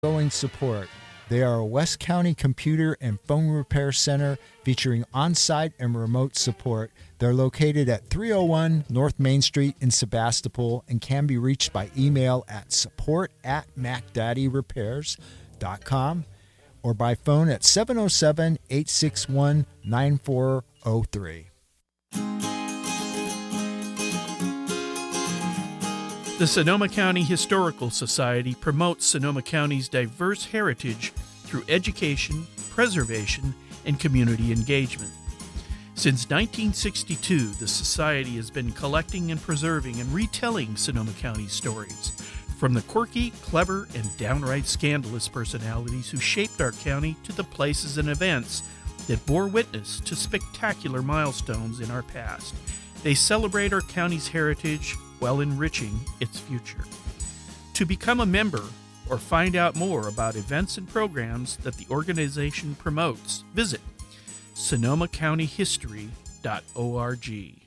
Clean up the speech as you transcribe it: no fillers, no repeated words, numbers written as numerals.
ongoing support. They are a West County computer and phone repair center featuring on-site and remote support. They're located at 301 North Main Street in Sebastopol and can be reached by email at support@macdaddyrepairs.com or by phone at 707-861-9403. The Sonoma County Historical Society promotes Sonoma County's diverse heritage through education, preservation, and community engagement. Since 1962, the Society has been collecting and preserving and retelling Sonoma County stories, from the quirky, clever, and downright scandalous personalities who shaped our county to the places and events that bore witness to spectacular milestones in our past. They celebrate our county's heritage while enriching its future. To become a member or find out more about events and programs that the organization promotes, visit sonomacountyhistory.org.